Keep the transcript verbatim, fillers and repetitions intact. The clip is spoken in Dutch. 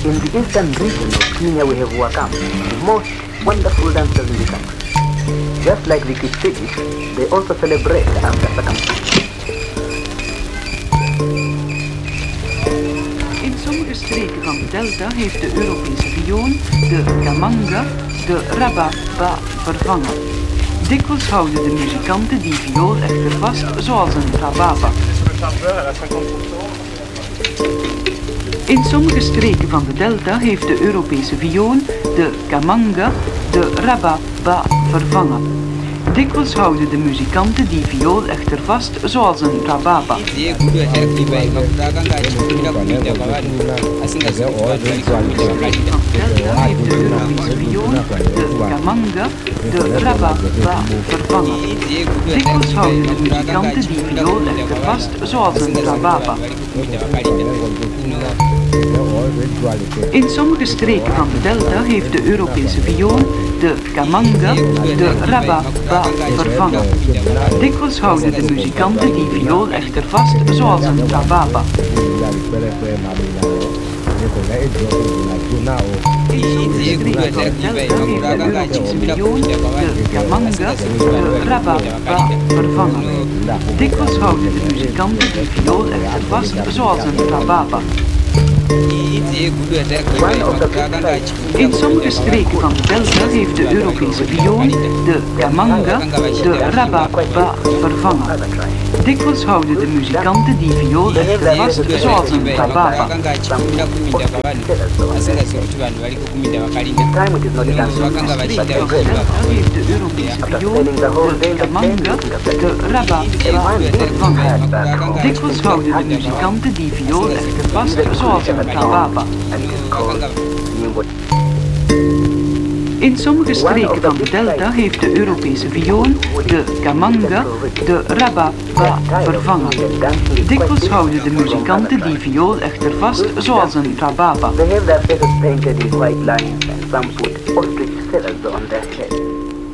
In the eastern region of Kenya we have Wakam, the most wonderful dancers in the country. Just like the Kipsigis, they also celebrate after circumcision. In sommige streken van de delta heeft de Europese viool, de kamanga, de rababa vervangen. Dikwijls houden de muzikanten die viool echter vast zoals een rababa. In sommige streken van de delta heeft de Europese viool, de kamanga, de rababa vervangen. Dikwijls houden de muzikanten die viool echter vast zoals een rababa. In sommige streken van de delta heeft de Europese viool, de kamanga, de rababa vervangen. Dikwijls houden de muzikanten die viool echter vast zoals een rababa. In sommige streken van de delta heeft de Europese viool, de kamanga, de rababa vervangen. Dikwijls houden de muzikanten die viool echter vast zoals een rababa. In sommige streken van de delta heeft de Europese viool, de kamanga, de rababa vervangen. Dikwijls houden de muzikanten die viool echter vast zoals een rababa. In sommige streken van de delta heeft de Europese viool, de kamanga, de rababa vervangen. Dikwijls houden de muzikanten die viool echter vast zoals een rababa. In sommige streken van de delta heeft de Europese viool, de kamanga, de rababa vervangen. Dikwijls houden de muzikanten die viool echter vast zoals een rababa. In sommige streken van de delta heeft de Europese viool, de kamanga, de rababa vervangen. Dikwijls houden de muzikanten die viool echter vast zoals een rababa. They have their faces painted with white lines and some put ostrich feathers on their head.